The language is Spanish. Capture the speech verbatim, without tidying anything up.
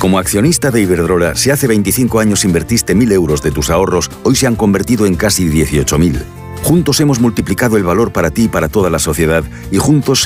como accionista de Iberdrola, si hace veinticinco años invertiste mil euros de tus ahorros, hoy se han convertido en casi dieciocho mil. Juntos hemos multiplicado el valor para ti y para toda la sociedad, y juntos